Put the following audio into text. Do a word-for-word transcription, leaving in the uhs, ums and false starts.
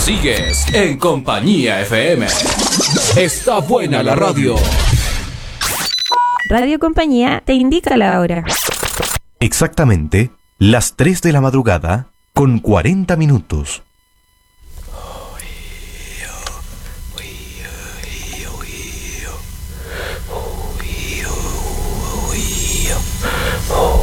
Sigues en Compañía F M. Está buena la radio. Radio Compañía te indica la hora. Exactamente las tres de la madrugada con cuarenta minutos.